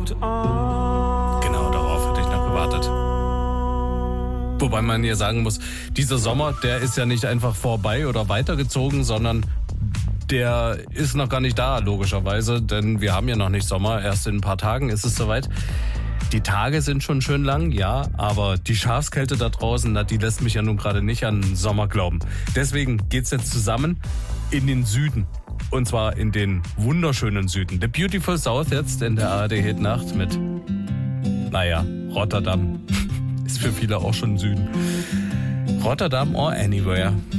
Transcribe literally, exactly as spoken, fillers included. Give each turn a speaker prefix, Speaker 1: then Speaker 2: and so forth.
Speaker 1: Genau, darauf hätte ich noch gewartet. Wobei man hier sagen muss, dieser Sommer, der ist ja nicht einfach vorbei oder weitergezogen, sondern der ist noch gar nicht da, logischerweise, denn wir haben ja noch nicht Sommer, erst in ein paar Tagen ist es soweit. Die Tage sind schon schön lang, ja, aber die Schafskälte da draußen, na, die lässt mich ja nun gerade nicht an Sommer glauben. Deswegen geht's jetzt zusammen in den Süden. Und zwar in den wunderschönen Süden. The Beautiful South jetzt in der A R D-Hit-Nacht mit, naja, Rotterdam. Ist für viele auch schon Süden. Rotterdam or anywhere.